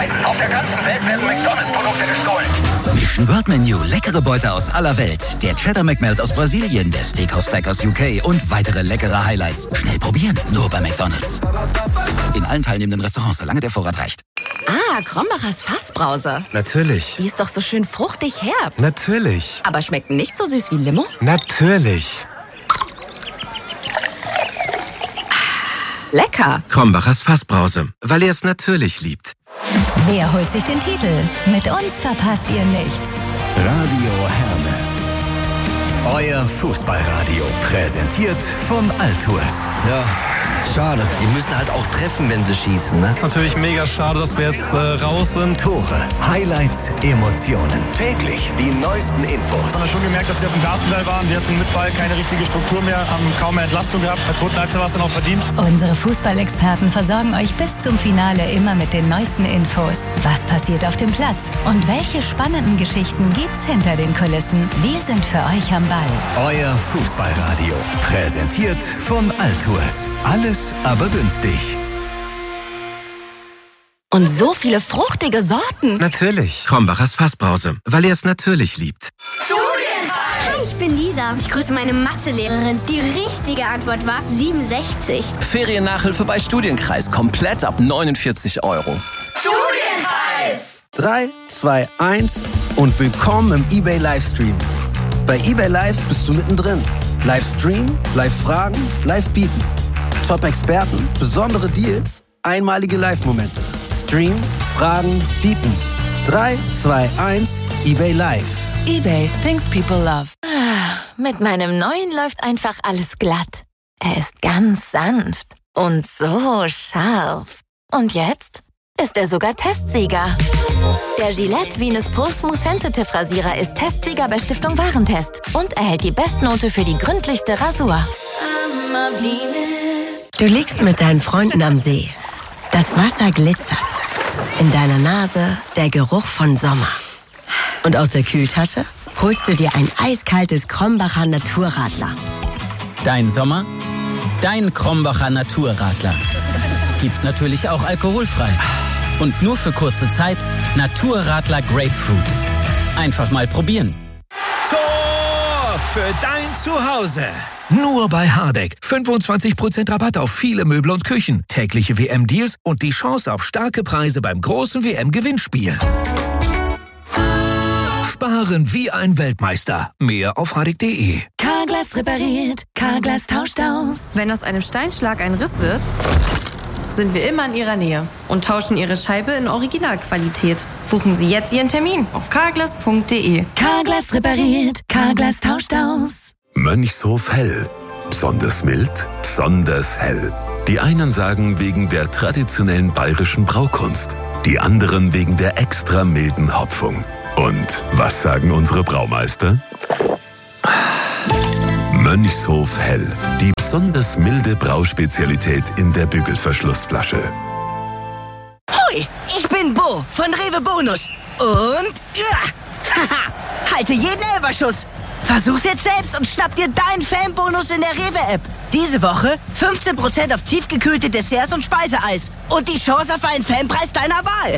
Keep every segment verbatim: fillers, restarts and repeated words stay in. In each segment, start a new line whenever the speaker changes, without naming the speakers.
Neuigkeiten. Auf der ganzen Welt werden McDonalds-Produkte gestohlen.
Mission World Menu. Leckere Beute aus aller Welt. Der Cheddar McMelt aus Brasilien, der Steakhouse Stack aus U K und weitere leckere Highlights. Schnell probieren, nur bei McDonalds. In allen teilnehmenden Restaurants, solange der Vorrat reicht.
Ah, Krombachers Fassbrause.
Natürlich.
Die ist doch so schön fruchtig herb.
Natürlich.
Aber schmeckt nicht so süß wie Limo?
Natürlich.
Lecker.
Krombachers Fassbrause, weil er es natürlich liebt.
Wer holt sich den Titel? Mit uns verpasst ihr nichts.
Radio Herne. Euer Fußballradio. Präsentiert von Altours.
Ja, schade. Die müssen halt auch treffen, wenn sie schießen, ne?
Ist natürlich mega schade, dass wir jetzt äh, raus sind.
Tore, Highlights, Emotionen. Täglich die neuesten Infos.
Ich habe schon gemerkt, dass die auf dem Gaspedal waren. Wir hatten mit Ball keine richtige Struktur mehr, haben kaum mehr Entlastung gehabt. Als roten Achse war es dann auch verdient.
Unsere Fußballexperten versorgen euch bis zum Finale immer mit den neuesten Infos. Was passiert auf dem Platz? Und welche spannenden Geschichten gibt's hinter den Kulissen? Wir sind für euch am Ball.
Euer Fußballradio. Präsentiert von Altours. Alles, aber günstig.
Und so viele fruchtige Sorten.
Natürlich. Krombachers Fassbrause, weil er es natürlich liebt.
Hi, ich bin Lisa. Ich grüße meine Mathelehrerin. Die richtige Antwort war siebenundsechzig.
Feriennachhilfe bei Studienkreis. Komplett ab neunundvierzig Euro.
Studienkreis!
drei, zwei, eins und willkommen im eBay Livestream. Bei eBay Live bist du mittendrin. Livestream, Live-Fragen, Live-Bieten. Top-Experten, besondere Deals, einmalige Live-Momente. Stream, Fragen, Bieten. drei, zwei, eins, eBay Live.
eBay, things people love. Mit meinem neuen läuft einfach alles glatt. Er ist ganz sanft und so scharf. Und jetzt ist er sogar Testsieger. Der Gillette Venus Pro Smooth Sensitive Rasierer ist Testsieger bei Stiftung Warentest und erhält die Bestnote für die gründlichste Rasur.
Du liegst mit deinen Freunden am See. Das Wasser glitzert. In deiner Nase der Geruch von Sommer. Und aus der Kühltasche holst du dir ein eiskaltes Krombacher Naturradler.
Dein Sommer, dein Krombacher Naturradler. Gibt's natürlich auch alkoholfrei. Und nur für kurze Zeit Naturradler Grapefruit. Einfach mal probieren.
Tor für dein Zuhause. Nur bei Hardegg. fünfundzwanzig Prozent Rabatt auf viele Möbel und Küchen. Tägliche W M-Deals und die Chance auf starke Preise beim großen W M-Gewinnspiel. Sparen wie ein Weltmeister. Mehr auf hardegg punkt de.
Carglass repariert, Carglass tauscht aus.
Wenn aus einem Steinschlag ein Riss wird, sind wir immer in Ihrer Nähe und tauschen Ihre Scheibe in Originalqualität. Buchen Sie jetzt Ihren Termin auf carglass punkt de.
Carglass repariert, Carglass tauscht aus.
Mönchshof Hell. Besonders mild, besonders hell. Die einen sagen wegen der traditionellen bayerischen Braukunst, die anderen wegen der extra milden Hopfung. Und was sagen unsere Braumeister? Mönchshof Hell. Die besonders milde Brauspezialität in der Bügelverschlussflasche.
Hoi, ich bin Bo von Rewe Bonus. Und ja, haha, halte jeden Elferschuss. Versuch's jetzt selbst und schnapp dir deinen Fanbonus in der Rewe-App. Diese Woche fünfzehn Prozent auf tiefgekühlte Desserts und Speiseeis. Und die Chance auf einen Fanpreis deiner Wahl.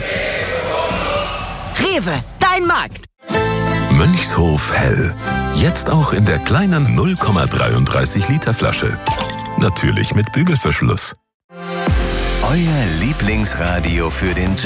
Rewe, dein Markt.
Mönchshof Hell. Jetzt auch in der kleinen null Komma dreiunddreißig Liter Flasche. Natürlich mit Bügelverschluss.
Euer Lieblingsradio für den Job.